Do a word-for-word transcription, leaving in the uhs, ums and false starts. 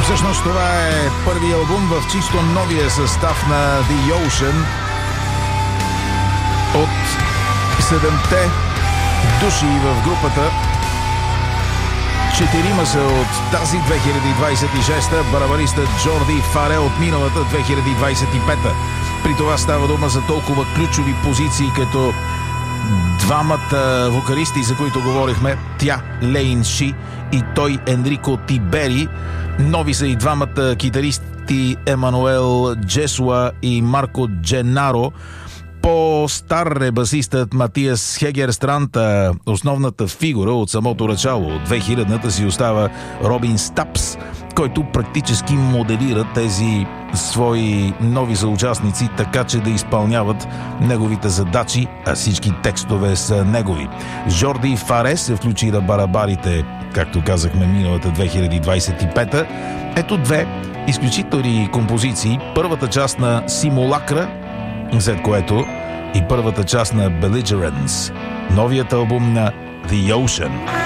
Всъщност това е първият албум в чисто новия състав на The Ocean. От седемте души в групата, четирима са от тази две хиляди двадесет и шеста, барабанистът Джорди Фарел от миналата две хиляди двадесет и пета. При това става дума за толкова ключови позиции, като двамата вокалисти, за които говорихме, тя Лейн Ши и той Енрико Тибери. Нови са и двамата китаристи Емануел Джесуа и Марко Дженаро. По-стар е басистът Матиас Хегерстранд, а основната фигура от самото начало от две хилядната си остава Робин Стапс, който практически моделира тези свои нови съучастници, така че да изпълняват неговите задачи, а всички текстове са негови. Жорди Фаре се включи на барабарите, както казахме, миналата две хиляди двадесет и пета. Ето две изключителни композиции. Първата част на Симулакра, след което и първата част на Belligerence, новият албум на The Ocean.